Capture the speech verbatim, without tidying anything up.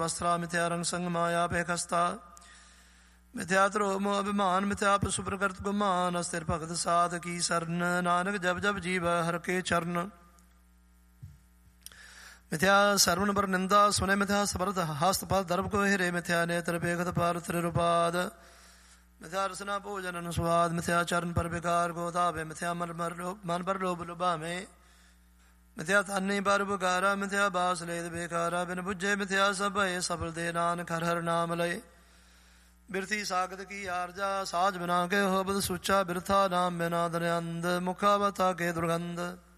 ਵਸਤਰਾ ਮਿਥਿਆ ਰੰਗ ਸੰਗ ਮਾਇਆ ਪੇ ਖਸਤਾ ਮਿਥਿਆ ਧਰੋ ਮੋਹ ਅਭਿਮਾਨ ਮਿਥਿਆ ਪਸੁ ਪ੍ਰਕਰਤ ਗੁਮਾਨ ਅਸਥਿਰ ਭਗਤ ਸਾਧ ਕੀ ਸਰਨ ਨਾਨਕ ਜਬ ਜਬ ਜੀਵ ਹਰ ਕੇ ਚਰਨ ਮਿਥਿਆ ਸਰਵਣ ਪਰ ਨਿੰਦਾ ਸੁਨੇ ਮਿਥਿਆ ਸਬਰਤ ਹਸਤ ਪਦ ਦਰਬ ਕੋ ਹਿਰੇ ਮਿਥਿਆ ਨੇਤਰ ਪੇਖਤ ਪਾਰ ਤ੍ਰਿਰੁਪਾਦ ਮਿਥਿਆ ਰਸਨਾ ਭੋਜਨ ਅਨੁਸਵਾਦ ਮਿਥਿਆ ਚਰਨ ਪਰ ਵਿਕਾਰ ਕੋ ਧਾਵੇ ਮਿਥਿਆ ਮਨ ਮਨ ਪਰ ਲੋਭ ਲੁਭਾਵੇਂ ਮਿਥਿਆ ਤਾਨੀ ਪਰ ਬੁਗਾਰਾ ਮਿਥਿਆ ਬਾਸ ਲੇਦ ਬੇਕਾਰਾ ਬਿਨ ਬੁੱਝੇ ਮਿਥਿਆ ਸਭ ਭਏ ਸਫਲ ਦੇ ਨਾਨਕ ਹਰਿ ਹਰਿ ਨਾਮ ਲਏ ਬਿਰਥੀ ਸਾਗਤ ਕੀ ਆਰਜਾ ਸਾਜ ਬਿਨਾ ਕੇ ਹੋਬਦ ਸੁੱਚਾ ਬਿਰਥਾ ਨਾਮ ਬਿਨਾ ਦਰਿਆੰਦ ਮੁਖਾਵਤਾ ਕੇ ਦੁਰਗੰਧ